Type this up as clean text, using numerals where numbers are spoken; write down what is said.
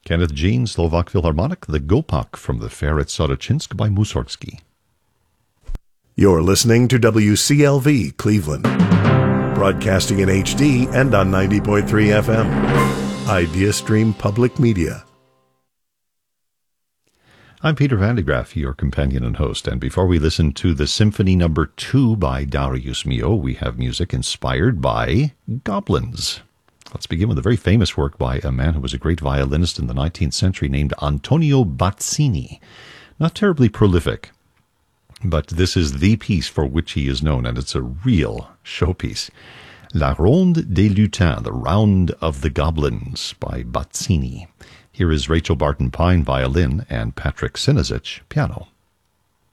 Kenneth Jean, Slovak Philharmonic, the Gopak from the Fair at Soroczynsk by Mussorgsky. You're listening to WCLV Cleveland, broadcasting in HD and on 90.3 FM. IdeaStream Public Media. I'm Peter Van de Graaff, your companion and host, and before we listen to the Symphony No. 2 by Darius Milhaud, we have music inspired by goblins. Let's begin with a very famous work by a man who was a great violinist in the 19th century named Antonio Bazzini. Not terribly prolific, but this is the piece for which he is known, and it's a real showpiece. La Ronde des Lutins, The Round of the Goblins by Bazzini. Here is Rachel Barton Pine, violin, and Patrick Sinasic, piano.